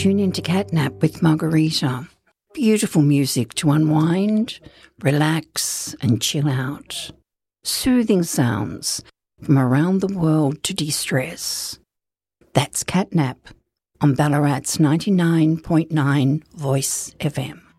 Tune into Catnap with Margarita. Beautiful music to unwind, relax and chill out. Soothing sounds from around the world to de-stress. That's Catnap on Ballarat's 99.9 Voice FM.